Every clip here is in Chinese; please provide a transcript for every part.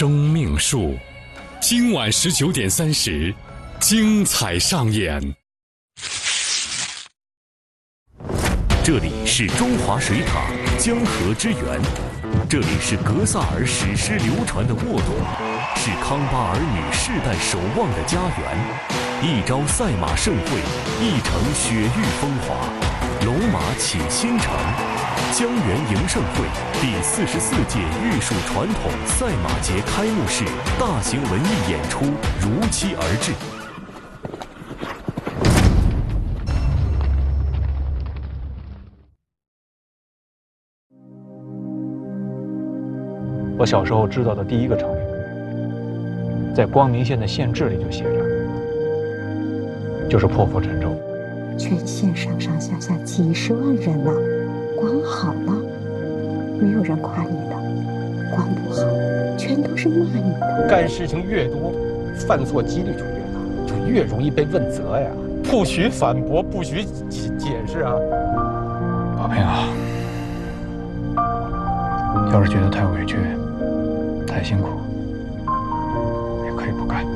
生命树。今晚19:30，精彩上演。 这里是中华水塔江河之源，这里是格萨尔史诗流传的沃土，是康巴儿女世代守望的家园。一朝赛马盛会，一城雪域风华，龙马启新城。江源迎盛会第44届玉树传统赛马节开幕式大型文艺演出如期而至。 我小时候知道的第一个成语，在光明县的县志里就写着，就是破釜沉舟。 全县上上下下几十万人呢，光好了，没有人夸你的；光不好，全都是骂你的。 干事情越多，犯错几率就越大，就越容易被问责呀。不许反驳，不许解释啊！ 宝平啊，要是觉得太委屈、太辛苦，也可以不干。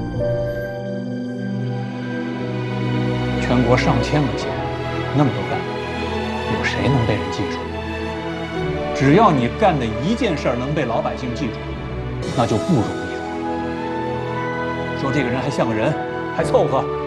全国上千个县，那么多干部，有谁能被人记住？只要你干的一件事儿能被老百姓记住，那就不容易了。说这个人还像个人，还凑合。